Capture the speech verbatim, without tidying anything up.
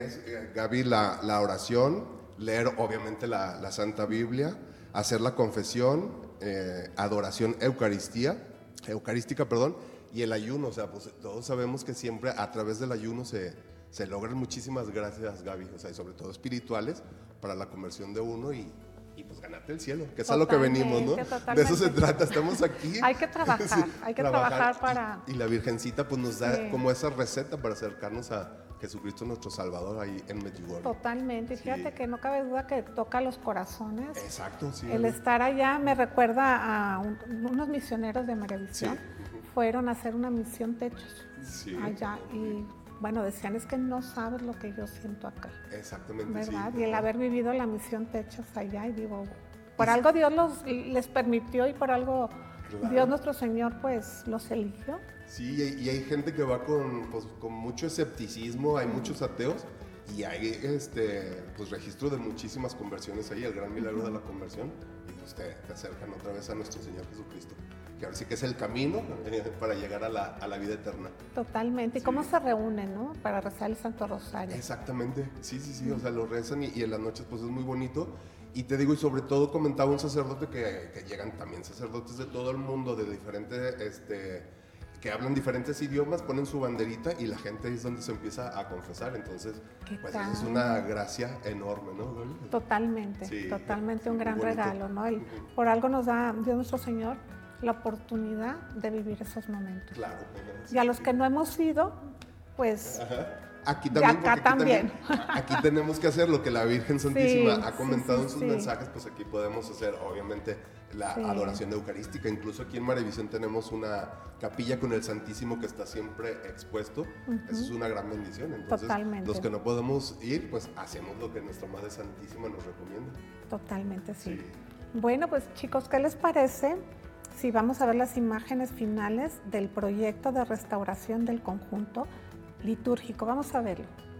Eh, Gaby, la, la oración, leer obviamente la, la Santa Biblia, hacer la confesión, eh, adoración, Eucaristía, eucarística, perdón, y el ayuno. O sea, pues todos sabemos que siempre a través del ayuno se, se logran muchísimas gracias, Gaby, o sea, y sobre todo espirituales, para la conversión de uno y, y pues ganarte el cielo, que es a lo que venimos, ¿no? Totalmente. De eso se trata, estamos aquí. Hay que trabajar, Sí, hay que trabajar, para... Y, y la Virgencita pues nos da Sí. como esa receta para acercarnos a Jesucristo nuestro Salvador ahí en Medjugorje. Totalmente. Y Sí. fíjate que no cabe duda que toca los corazones. Exacto, sí. El estar allá me recuerda a un- unos misioneros de María Visión. Sí. Fueron a hacer una misión techos Sí. allá y bueno, decían, es que no sabes lo que yo siento acá, Exactamente, ¿verdad? sí. Y el haber vivido la misión techos allá, y digo, por algo Dios los, les permitió y por algo Claro. Dios nuestro Señor pues los eligió. Sí, y hay, y hay gente que va con, pues, con mucho escepticismo, hay muchos ateos y hay este, pues, registro de muchísimas conversiones ahí, el gran milagro de la conversión, y pues te, te acercan otra vez a nuestro Señor Jesucristo, que ahora sí que es el camino eh, para llegar a la, a la vida eterna. Totalmente. ¿Y Sí. cómo se reúnen, no? Para rezar el Santo Rosario. Exactamente, sí, sí, sí, o sea, lo rezan y, y en las noches pues es muy bonito. Y te digo, y sobre todo comentaba un sacerdote que, que llegan también sacerdotes de todo el mundo, de diferentes, este, que hablan diferentes idiomas, ponen su banderita y la gente ahí es donde se empieza a confesar. Entonces, ¿Qué pues tal? eso es una gracia enorme, ¿no, Gaby? Totalmente, Sí, totalmente sí, un muy gran bonito. regalo, ¿no? El- Ujú. por algo nos da Dios nuestro Señor la oportunidad de vivir esos momentos. Claro. Y a los que no hemos ido, pues Aquí De también, acá porque aquí también. Aquí tenemos que hacer lo que la Virgen Santísima Sí, ha sí, comentado sí, en sus sí. mensajes, pues aquí podemos hacer, obviamente, la Sí. adoración eucarística. Incluso aquí en Maravisión tenemos una capilla con el Santísimo que está siempre expuesto. Eso es una gran bendición. Entonces, Totalmente. los que no podemos ir, pues hacemos lo que nuestra Madre Santísima nos recomienda. totalmente sí. Sí. Bueno, pues chicos, ¿qué les parece si vamos a ver las imágenes finales del proyecto de restauración del conjunto litúrgico? Vamos a verlo.